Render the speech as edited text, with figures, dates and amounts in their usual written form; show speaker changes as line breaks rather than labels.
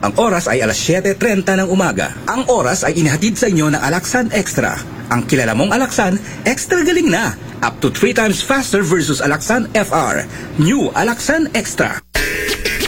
Ang oras ay alas 7:30 ng umaga. Ang oras ay inihatid sa inyo ng Alaxan Extra. Ang kilala mong Alaxan, extra galing na. Up to 3 times faster versus Alaxan FR. New Alaxan Extra.